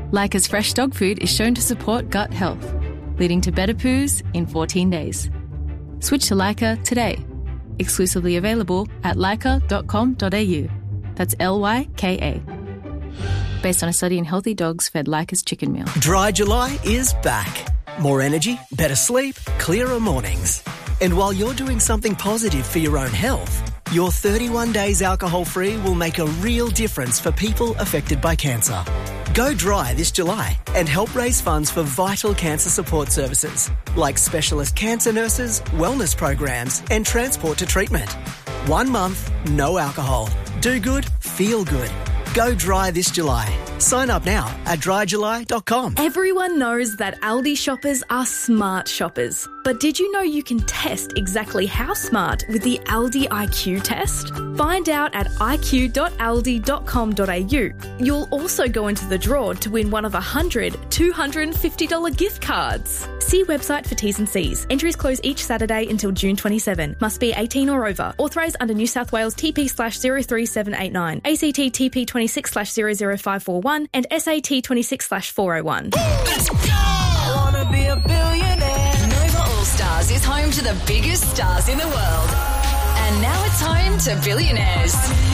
Leica's fresh dog food is shown to support gut health, leading to better poos in 14 days. Switch to Leica today. Exclusively available at leica.com.au. That's Lyka. Based on a study in healthy dogs fed Leica's chicken meal. Dry July is back. More energy, better sleep, clearer mornings. And while you're doing something positive for your own health, your 31 days alcohol-free will make a real difference for people affected by cancer. Go dry this July and help raise funds for vital cancer support services like specialist cancer nurses, wellness programs and transport to treatment. 1 month, no alcohol. Do good, feel good. Go dry this July. Sign up now at dryjuly.com. Everyone knows that Aldi shoppers are smart shoppers. But did you know you can test exactly how smart with the Aldi IQ test? Find out at iq.aldi.com.au. You'll also go into the draw to win one of 100 $250 gift cards. See website for T's and C's. Entries close each Saturday until June 27. Must be 18 or over. Authorised under New South Wales TP/03789, ACT TP 26/00541 and SAT 26/401. Let's go! I wanna be a billionaire. Nova All Stars is home to the biggest stars in the world. And now it's home to billionaires.